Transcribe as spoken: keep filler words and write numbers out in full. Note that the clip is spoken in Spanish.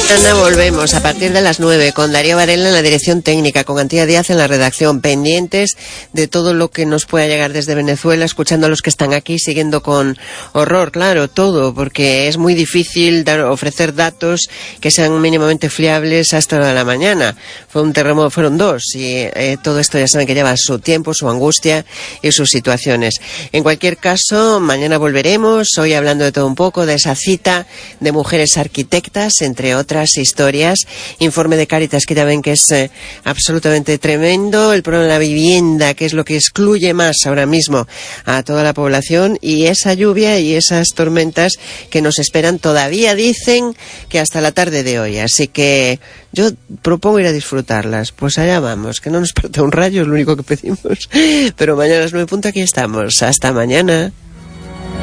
Mañana volvemos a partir de las nueve con Darío Varela en la dirección técnica, con Antía Díaz en la redacción, pendientes de todo lo que nos pueda llegar desde Venezuela, escuchando a los que están aquí, siguiendo con horror, claro, todo, porque es muy difícil dar, ofrecer datos que sean mínimamente fiables hasta la mañana. Fue un terremoto, fueron dos, y eh, todo esto ya saben que lleva su tiempo, su angustia y sus situaciones. En cualquier caso, mañana volveremos, hoy hablando de todo un poco, de esa cita de mujeres arquitectas, entre otras historias. Informe de Cáritas que ya ven que es eh, absolutamente tremendo, el problema de la vivienda, que es lo que excluye más ahora mismo a toda la población, y esa lluvia y esas tormentas que nos esperan todavía, dicen que hasta la tarde de hoy, así que yo propongo ir a disfrutarlas. Pues allá vamos, que no nos parta un rayo, es lo único que pedimos, pero mañana a las nueve punto aquí estamos. Hasta mañana.